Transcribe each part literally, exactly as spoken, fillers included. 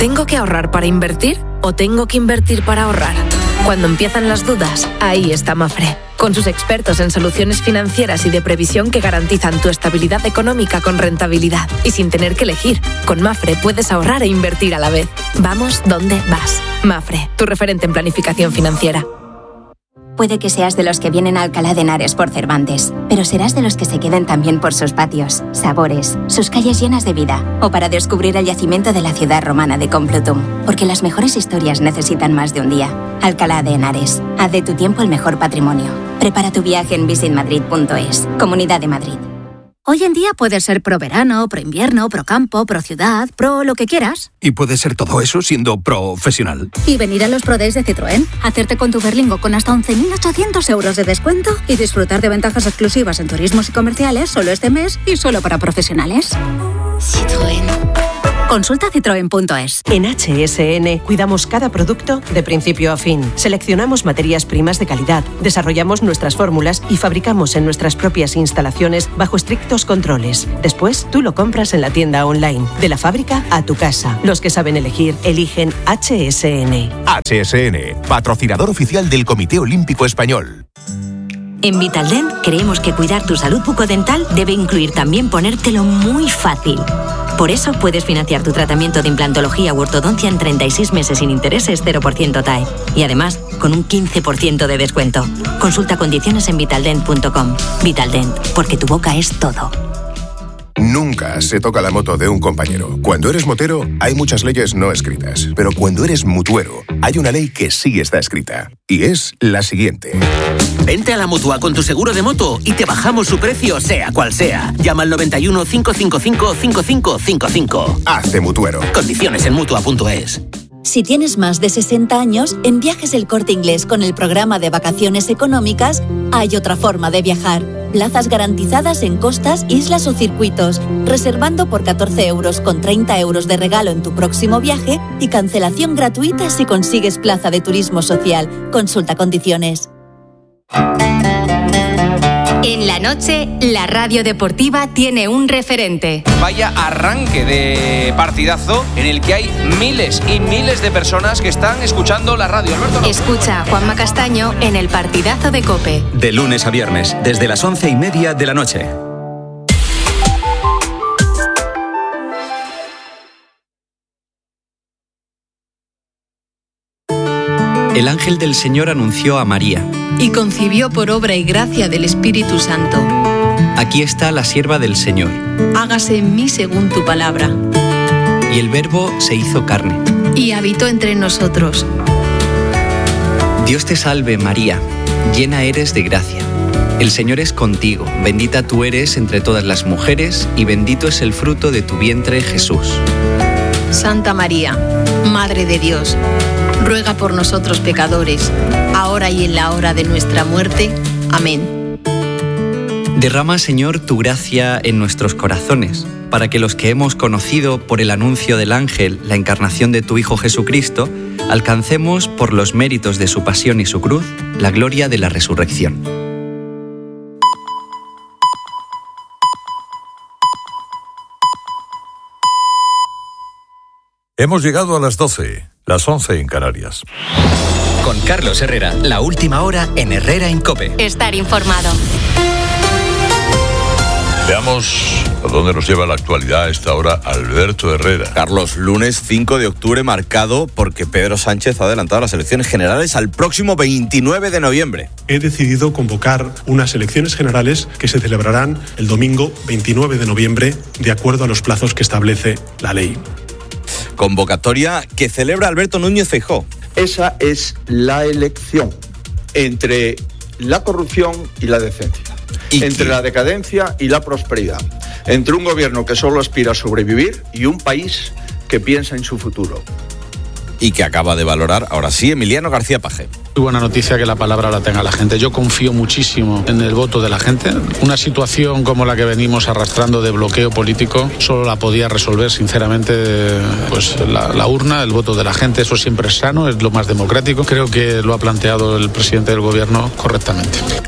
¿Tengo que ahorrar para invertir o tengo que invertir para ahorrar? Cuando empiezan las dudas, ahí está Mapfre, con sus expertos en soluciones financieras y de previsión que garantizan tu estabilidad económica con rentabilidad y sin tener que elegir. Con Mapfre puedes ahorrar e invertir a la vez. Vamos donde vas. Mapfre, tu referente en planificación financiera. Puede que seas de los que vienen a Alcalá de Henares por Cervantes, pero serás de los que se queden también por sus patios, sabores, sus calles llenas de vida, o para descubrir el yacimiento de la ciudad romana de Complutum, porque las mejores historias necesitan más de un día. Alcalá de Henares, haz de tu tiempo el mejor patrimonio. Prepara tu viaje en visit madrid punto es, Comunidad de Madrid. Hoy en día puedes ser pro verano, pro invierno, pro campo, pro ciudad, pro lo que quieras. Y puedes ser todo eso siendo profesional. Y venir a los Pro Days de Citroën, hacerte con tu Berlingo con hasta once mil ochocientos euros de descuento y disfrutar de ventajas exclusivas en turismos y comerciales solo este mes y solo para profesionales. Citroën. Consulta citroen punto es. En H S N cuidamos cada producto de principio a fin. Seleccionamos materias primas de calidad, desarrollamos nuestras fórmulas y fabricamos en nuestras propias instalaciones bajo estrictos controles. Después, tú lo compras en la tienda online, de la fábrica a tu casa. Los que saben elegir, eligen H S N. H S N, patrocinador oficial del Comité Olímpico Español. En Vitaldent creemos que cuidar tu salud bucodental debe incluir también ponértelo muy fácil. Por eso puedes financiar tu tratamiento de implantología u ortodoncia en treinta y seis meses sin intereses cero por ciento T A E. Y además, con un quince por ciento de descuento. Consulta condiciones en vitaldent punto com. Vitaldent, porque tu boca es todo. Nunca se toca la moto de un compañero. Cuando eres motero, hay muchas leyes no escritas. Pero cuando eres mutuero, hay una ley que sí está escrita. Y es la siguiente. Vente a la Mutua con tu seguro de moto y te bajamos su precio, sea cual sea. Llama al noventa y uno, cinco cinco cinco, cinco cinco cinco cinco. Hazte mutuero. Condiciones en mutua punto es. Si tienes más de sesenta años, en Viajes El Corte Inglés con el programa de vacaciones económicas, hay otra forma de viajar. Plazas garantizadas en costas, islas o circuitos, reservando por catorce euros con treinta euros de regalo en tu próximo viaje y cancelación gratuita si consigues plaza de turismo social. Consulta condiciones. En la noche, la radio deportiva tiene un referente. Vaya arranque de partidazo en el que hay miles y miles de personas que están escuchando la radio. Alberto, no. Escucha a Juanma Castaño en el partidazo de COPE. De lunes a viernes, desde las once y media de la noche. El ángel del Señor anunció a María. Y concibió por obra y gracia del Espíritu Santo. Aquí está la sierva del Señor. Hágase en mí según tu palabra. Y el Verbo se hizo carne. Y habitó entre nosotros. Dios te salve, María, llena eres de gracia. El Señor es contigo, bendita tú eres entre todas las mujeres, y bendito es el fruto de tu vientre, Jesús. Santa María, Madre de Dios, ruega por nosotros pecadores, ahora y en la hora de nuestra muerte. Amén. Derrama, Señor, tu gracia en nuestros corazones, para que los que hemos conocido por el anuncio del ángel la encarnación de tu Hijo Jesucristo, alcancemos, por los méritos de su pasión y su cruz, la gloria de la resurrección. Hemos llegado a las doce, las once en Canarias. Con Carlos Herrera, la última hora en Herrera en COPE. Estar informado. Veamos a dónde nos lleva la actualidad a esta hora Alberto Herrera. Carlos, lunes cinco de octubre marcado porque Pedro Sánchez ha adelantado las elecciones generales al próximo veintinueve de noviembre. He decidido convocar unas elecciones generales que se celebrarán el domingo veintinueve de noviembre de acuerdo a los plazos que establece la ley. Convocatoria que celebra Alberto Núñez Feijóo. Esa es la elección entre la corrupción y la decencia, ¿Y entre qué? la decadencia y la prosperidad, entre un gobierno que solo aspira a sobrevivir y un país que piensa en su futuro. Y que acaba de valorar, ahora sí, Emiliano García Paje. Muy buena noticia que la palabra la tenga la gente. Yo confío muchísimo en el voto de la gente. Una situación como la que venimos arrastrando de bloqueo político solo la podía resolver, sinceramente, pues la, la urna, el voto de la gente. Eso siempre es sano, es lo más democrático. Creo que lo ha planteado el presidente del gobierno correctamente.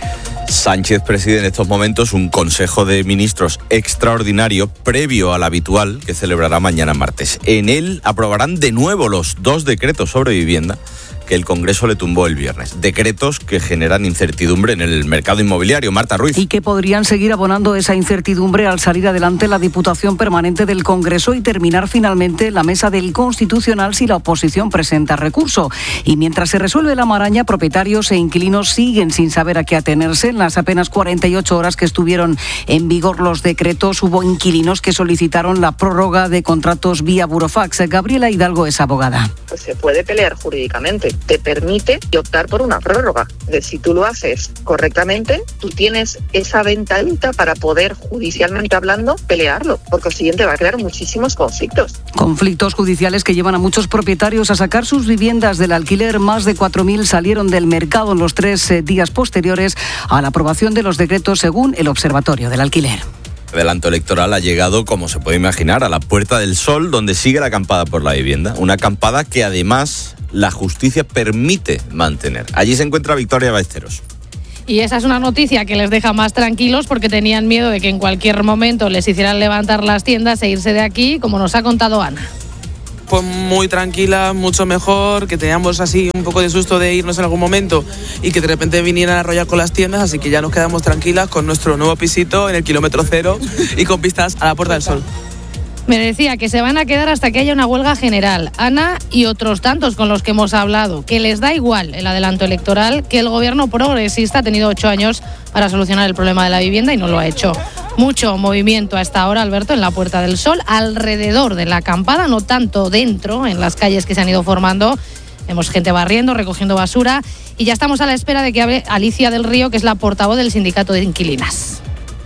Sánchez preside en estos momentos un Consejo de Ministros extraordinario previo al habitual que celebrará mañana martes. En él aprobarán de nuevo los dos decretos sobre vivienda que el Congreso le tumbó el viernes. Decretos que generan incertidumbre en el mercado inmobiliario. Marta Ruiz. Y que podrían seguir abonando esa incertidumbre al salir adelante la Diputación Permanente del Congreso y terminar finalmente la mesa del Constitucional si la oposición presenta recurso. Y mientras se resuelve la maraña, propietarios e inquilinos siguen sin saber a qué atenerse. En las apenas cuarenta y ocho horas que estuvieron en vigor los decretos, hubo inquilinos que solicitaron la prórroga de contratos vía burofax. Gabriela Hidalgo es abogada. Pues se puede pelear jurídicamente. Te permite optar por una prórroga. Si tú lo haces correctamente, tú tienes esa ventanita para poder, judicialmente hablando, pelearlo. Por consiguiente, va a crear muchísimos conflictos. Conflictos judiciales que llevan a muchos propietarios a sacar sus viviendas del alquiler. Más de cuatro mil salieron del mercado en los tres eh, días posteriores a la aprobación de los decretos, según el Observatorio del Alquiler. El adelanto electoral ha llegado, como se puede imaginar, a la Puerta del Sol, donde sigue la acampada por la vivienda. Una acampada que además la justicia permite mantener. Allí se encuentra Victoria Ballesteros. Y esa es una noticia que les deja más tranquilos porque tenían miedo de que en cualquier momento les hicieran levantar las tiendas e irse de aquí, como nos ha contado Ana. Pues muy tranquila, mucho mejor, que teníamos así un poco de susto de irnos en algún momento y que de repente vinieran a arrollar con las tiendas, así que ya nos quedamos tranquilas con nuestro nuevo pisito en el kilómetro cero y con vistas a la Puerta del Sol. Me decía que se van a quedar hasta que haya una huelga general. Ana y otros tantos con los que hemos hablado, que les da igual el adelanto electoral, que el gobierno progresista ha tenido ocho años para solucionar el problema de la vivienda y no lo ha hecho. Mucho movimiento a esta hora, Alberto, en la Puerta del Sol, alrededor de la acampada, no tanto dentro, en las calles que se han ido formando. Vemos gente barriendo, recogiendo basura y ya estamos a la espera de que hable Alicia del Río, que es la portavoz del sindicato de inquilinas.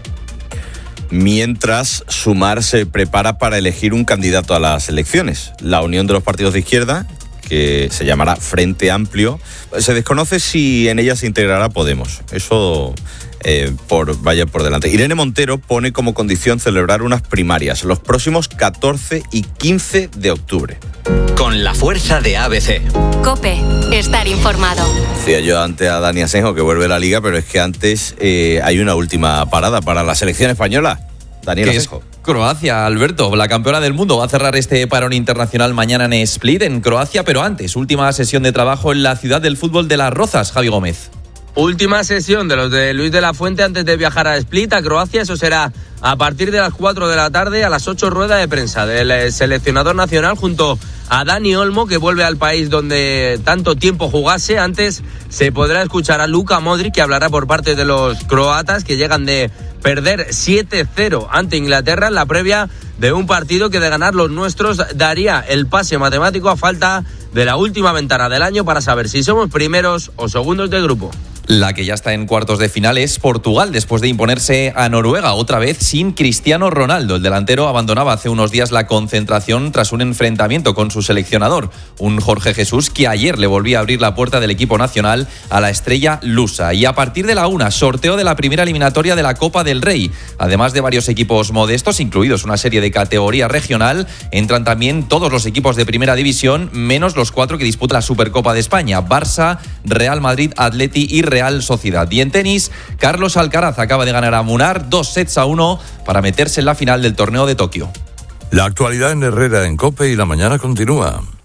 Mientras, Sumar se prepara para elegir un candidato a las elecciones. La unión de los partidos de izquierda, que se llamará Frente Amplio, se desconoce si en ella se integrará Podemos. Eso eh, por, vaya por delante. Irene Montero pone como condición celebrar unas primarias los próximos catorce y quince de octubre. Con la fuerza de A B C. COPE, estar informado. Decía yo antes a Dani Asenjo que vuelve a la Liga, pero es que antes eh, hay una última parada para la selección española. Daniel Asenjo. Croacia, Alberto, la campeona del mundo, va a cerrar este parón internacional mañana en Split, en Croacia, pero antes, última sesión de trabajo en la ciudad del fútbol de Las Rozas. Javi Gómez. Última sesión de los de Luis de la Fuente antes de viajar a Split, a Croacia. Eso será a partir de las cuatro de la tarde, a las ocho, rueda de prensa del seleccionador nacional junto a Dani Olmo, que vuelve al país donde tanto tiempo jugase. Antes se podrá escuchar a Luka Modric, que hablará por parte de los croatas, que llegan de perder siete cero ante Inglaterra en la previa de un partido que, de ganar los nuestros, daría el pase matemático a falta de la última ventana del año para saber si somos primeros o segundos de grupo. La que ya está en cuartos de final es Portugal, después de imponerse a Noruega, otra vez sin Cristiano Ronaldo. El delantero abandonaba hace unos días la concentración tras un enfrentamiento con su seleccionador, un Jorge Jesús que ayer le volvía a abrir la puerta del equipo nacional a la estrella lusa. Y a partir de la una, sorteo de la primera eliminatoria de la Copa del Rey. Además de varios equipos modestos, incluidos una serie de categoría regional, entran también todos los equipos de primera división, menos los cuatro que disputan la Supercopa de España: Barça, Real Madrid, Atleti y Real Real Sociedad. Y en tenis, Carlos Alcaraz acaba de ganar a Munar dos sets a uno para meterse en la final del torneo de Tokio. La actualidad en Herrera en COPE y la mañana continúa.